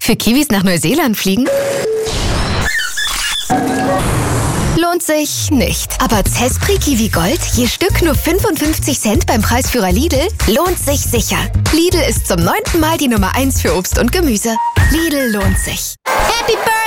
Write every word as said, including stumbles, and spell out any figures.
Für Kiwis nach Neuseeland fliegen? Lohnt sich nicht. Aber Zespri Kiwi Gold, je Stück nur fünfundfünfzig Cent beim Preisführer Lidl, lohnt sich sicher. Lidl ist zum neunten Mal die Nummer eins für Obst und Gemüse. Lidl lohnt sich. Happy Birthday!